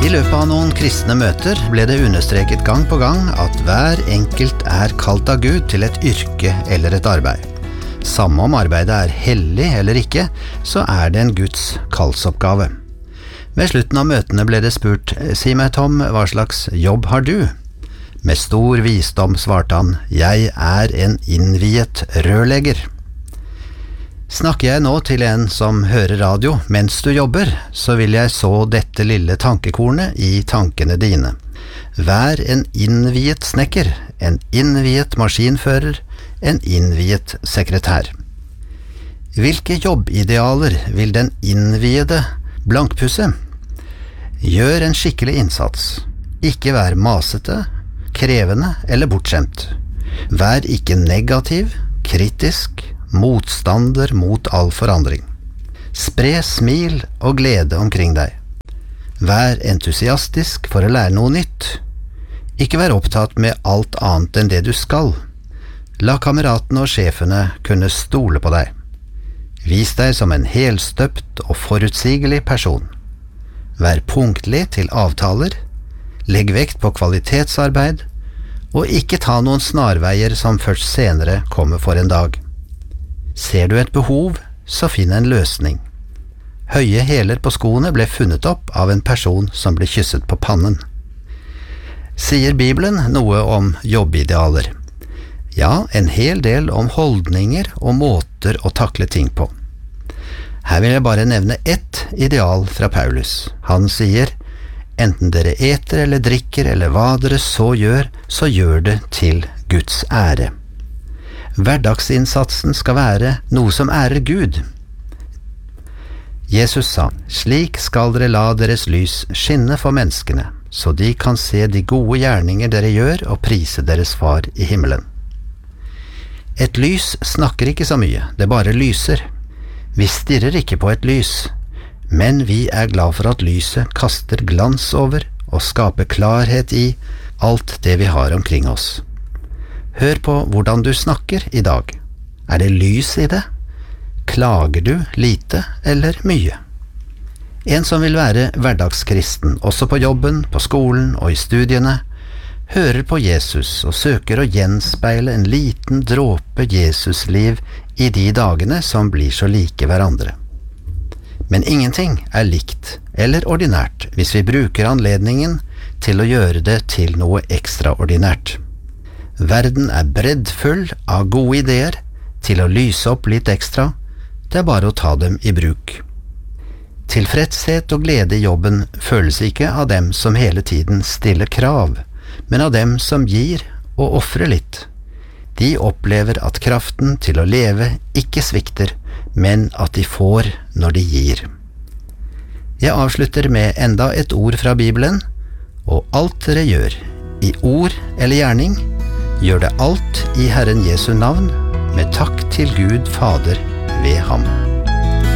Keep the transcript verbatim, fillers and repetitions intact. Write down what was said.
I løpet av noen kristne møter ble det understreket gang på gang at hver enkelt er kalt av Gud til et yrke eller et arbeid. Samme om arbeidet er hellig eller ikke, så er det en Guds kallsoppgave. Ved slutten av møtene ble det spurt, «Si meg, Tom, hva slags jobb har du?» Med stor visdom svarte han, «Jeg er en innviet rørlegger». Snakker jeg nå til en som hører radio mens du jobber, så vil jeg så dette lille tankekornet i tankene dine. Vær en innviet snekker, en innviet maskinfører, en innviet sekretær. Hvilke jobbidealer vil den innviede blankpusse? Gjør en skikkelig innsats. Ikke vær masete, krevende eller bortskjemt. Vær ikke negativ, kritisk, motstander mot all forandring. Spre smil og glede omkring deg. Vær entusiastisk for å lære noe nytt. Ikke vær opptatt med alt annet enn det du skal. La kameratene og sjefene kunne stole på deg. Vis deg som en helstøpt og forutsigelig person. Vær punktlig til avtaler. Legg vekt på kvalitetsarbeid, og ikke ta noen snarveier som først senere kommer for en dag. Ser du et behov, så finn en løsning. Høye hæler på skoene ble funnet opp av en person som ble kysset på pannen. Sier Bibelen noe om jobbidealer? Ja, en hel del om holdninger og måter å takle ting på. Her vil jeg bare nevne ett ideal fra Paulus. Han sier, enten dere eter eller drikker eller hva dere så gjør, så gjør det til Guds ære. Hverdagsinnsatsen skal være noe som ærer Gud. Jesus sa, slik skal dere la deres lys skinne for menneskene, så de kan se de gode gjerninger dere gjør og prise deres far i himmelen. Et lys snakker ikke så mye, det bare lyser. Vi stirrer ikke på et lys, men vi er glad for at lyset kaster glans over og skaper klarhet i alt det vi har omkring oss. Hør på hvordan du snakker i dag. Er det lys i det? Klager du lite eller mye? En som vil være hverdagskristen, også på jobben, på skolen og i studiene, hører på Jesus og søker å gjenspeile en liten dråpe Jesusliv i de dagene som blir så like hverandre. Men ingenting er likt eller ordinært hvis vi bruker anledningen til å gjøre det til noe ekstraordinært. Verden er breddfull av gode ideer til å lyse opp litt ekstra, det er bare å ta dem i bruk. Tilfredshet og glede i jobben føles ikke av dem som hele tiden stiller krav, men av dem som gir og offrer litt. De opplever at kraften til å leve ikke svikter, men at de får når de gir. Jeg avslutter med enda et ord fra Bibelen, og alt dere gjør, i ord eller gjerning, gjør det alt i Herren Jesu navn, med takk til Gud Fader ved ham.